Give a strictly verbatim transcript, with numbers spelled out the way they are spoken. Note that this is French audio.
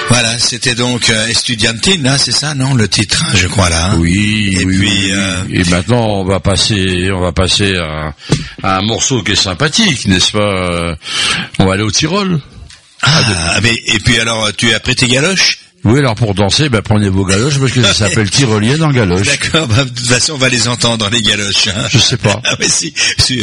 Voilà, c'était donc euh, Estudiantin, là, c'est ça, non, le titre, hein, je crois là. Hein. Oui. Et oui, puis. oui, Euh... Et maintenant, on va passer, on va passer à, à un morceau qui est sympathique, n'est-ce pas? On va aller au Tyrol. Ah, mais et puis alors, tu as pris tes galoches? Oui, alors pour danser, ben prenez vos galoches parce que ça s'appelle tyrolien en galoche. D'accord, bah, de toute façon, on va les entendre les galoches. Hein. Je sais pas. Ah mais si, si.